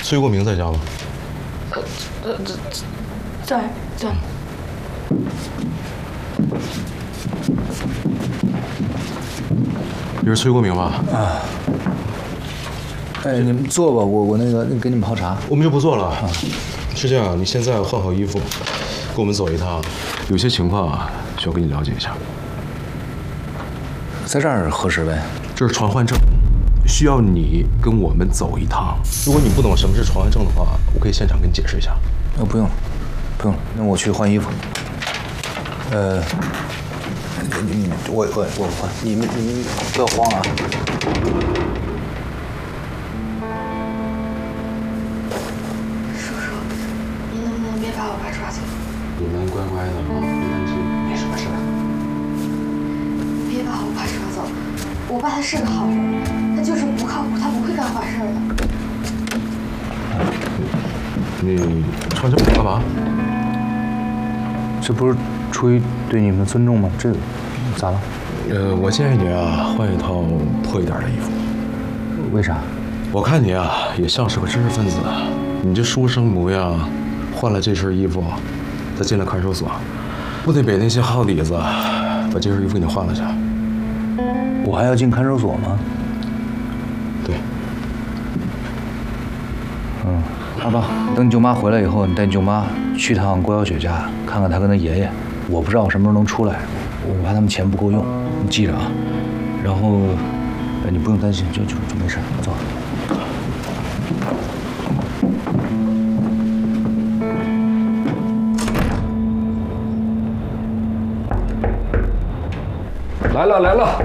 崔国明在家吗？ 在。 你是崔国明吧？ 啊。哎，你们坐吧，我那个给你们泡茶。 我们就不坐了。是这样，你现在换好衣服，跟我们走一趟。有些情况啊，需要跟你了解一下。 在这儿合适呗？ 这是传唤证，需要你跟我们走一趟。如果你不懂什么是传唤证的话，我可以现场跟你解释一下。 不用了，不用了，那我去换衣服。我换，你们不要慌啊。 叔叔，您能不能别把我爸抓走？ 你们乖乖的啊，别担心，没什么事儿。 别把我爸抓走，我爸他是个好人，他就是不靠谱，他不会干坏事的。 你穿这么干嘛？ 这不是出于对你们的尊重吗？这咋了？ 我建议你啊，换一套破一点的衣服。 为啥？ 我看你啊，也像是个知识分子。你这书生模样，换了这身衣服，再进了看守所，不得被那些耗底子把这身衣服给你换了去？ 我还要进看守所吗？ 对。 二爸，等你舅妈回来以后，你带你舅妈去趟郭小雪家，看看她跟她爷爷。我不知道我什么时候能出来，我怕他们钱不够用，你记着啊。然后，你不用担心，就没事，走。 来了。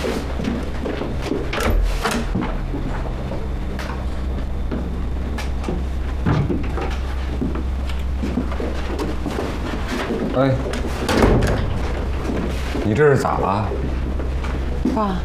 哎，你这是咋了？ 爸，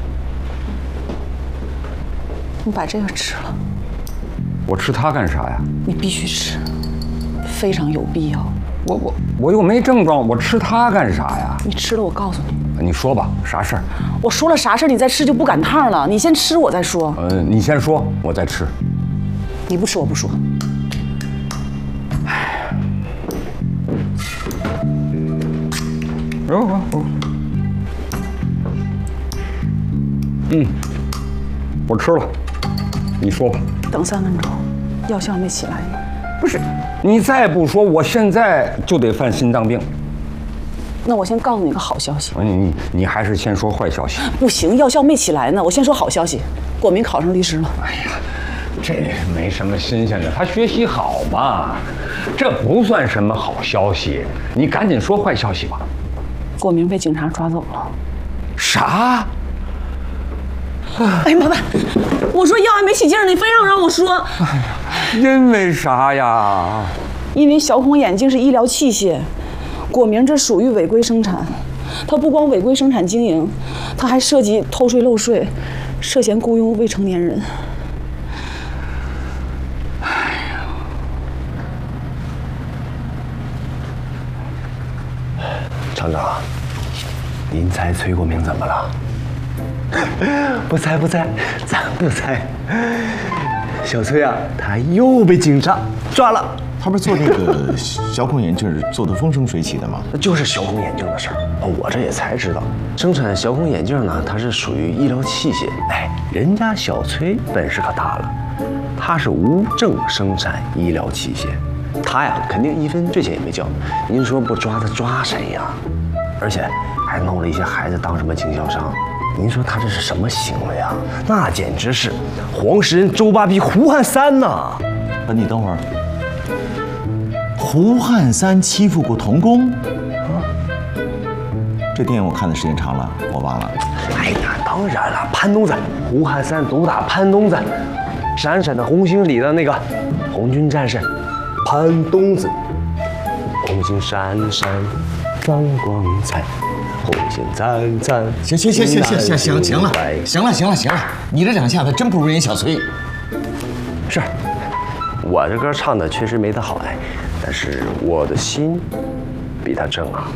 你把这个吃了。 我吃它干啥呀？ 你必须吃，非常有必要。 我又没症状，我吃它干啥呀？ 你吃了，我告诉你。 你说吧，啥事儿？ 我说了啥事儿，你再吃就不赶趟了。你先吃，我再说。 你先说，我再吃。 你不吃，我不说。 我吃了，你说吧。 等3分钟，药效没起来呢。 不是，你再不说，我现在就得犯心脏病。 那我先告诉你个好消息。 你还是先说坏消息。 不行，药效没起来呢。我先说好消息，郭明考上律师了。 哎呀，这没什么新鲜的，他学习好嘛，这不算什么好消息。你赶紧说坏消息吧。 郭明被警察抓走了。 啥？ 哎呀妈蛋！我说药还没起劲儿，你非让我说。 哎呀，因为啥呀？ 因为小孔眼镜是医疗器械，郭明这属于违规生产。他不光违规生产经营，他还涉及偷税漏税，涉嫌雇佣未成年人。 厂长，您猜崔国明怎么了？不猜，咱不猜。小崔啊，他又被警察抓了。 他不是做那个小孔眼镜做得风生水起的吗？ 就是小孔眼镜的事儿。我这也才知道，生产小孔眼镜呢，它是属于医疗器械。哎，人家小崔本事可大了，他是无证生产医疗器械。他呀，肯定1分罪钱也没交。您说不抓他抓谁呀？而且还弄了一些孩子当什么经销商。您说他这是什么行为啊？那简直是黄石人、周扒皮、胡汉三呐！ 你等会儿，胡汉三欺负过童工？这电影我看的时间长了，我忘了。 哎呀，当然了，潘东子，胡汉三毒打潘东子，闪闪的红星里的那个红军战士潘东子，红星闪闪放光彩。红星灿灿， 行了，你这两下子真不如人小崔。 是，我这歌唱的确实没他好哎，但是我的心比他正啊。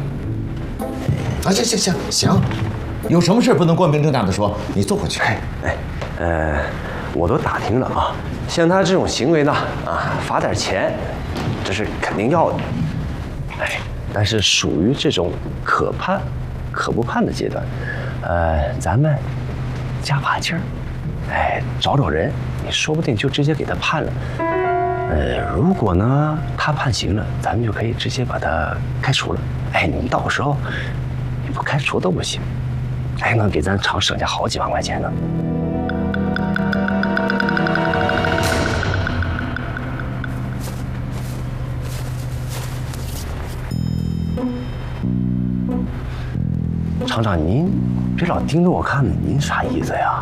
行，有什么事不能光明正大的说？你坐回去。 我都打听了啊，像他这种行为呢，罚点钱，这是肯定要的。哎，但是属于这种可判可不判的阶段，咱们加把劲儿，找人，你说不定就直接给他判了。如果呢他判刑了，咱们就可以直接把他开除了。你到时候你不开除都不行，还能给咱厂省下好几万块钱呢。厂长，您别老盯着我看呢，您啥意思呀？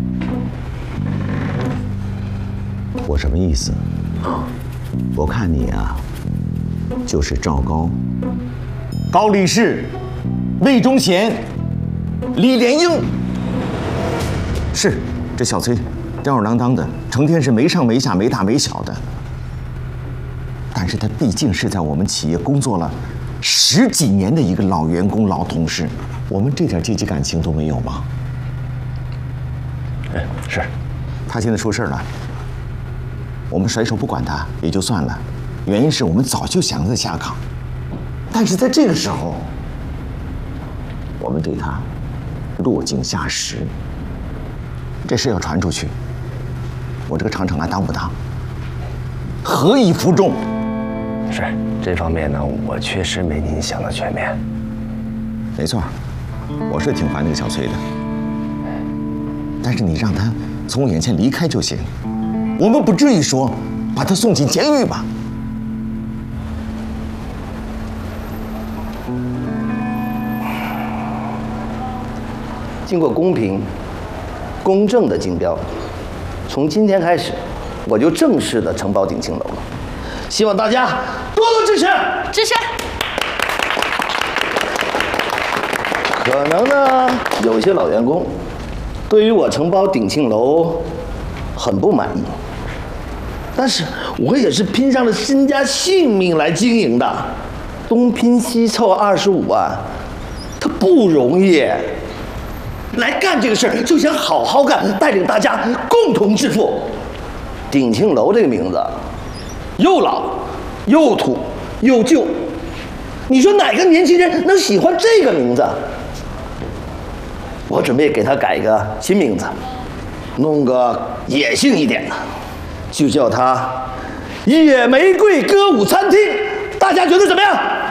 我什么意思？我看你啊，就是赵高、高力士、魏忠贤、李莲英。是，这小崔吊儿郎当的，成天是没上没下、没大没小的。但是他毕竟是在我们企业工作了10几年的一个老员工、老同事，我们这点阶级感情都没有吗？ 是。 他现在出事了，我们甩手不管他也就算了，原因是我们早就想着下岗，但是在这个时候，我们对他落井下石，这事要传出去，我这个厂长还当不当？何以服众？ 是这方面呢，我确实没您想的全面。 没错，我是挺烦那个小崔的，但是你让他从我眼前离开就行，我们不至于说把他送进监狱吧。 经过公平、公正的竞标，从今天开始，我就正式的承包鼎庆楼了。希望大家多多支持， 支持。 可能呢，有一些老员工对于我承包鼎庆楼很不满意，但是我也是拼上了身家性命来经营的，东拼西凑25万，它不容易。来干这个事儿就想好好干，带领大家共同致富。鼎庆楼这个名字，又老又土又旧，你说哪个年轻人能喜欢这个名字？我准备给它改一个新名字，弄个野性一点的，就叫它野玫瑰歌舞餐厅。大家觉得怎么样？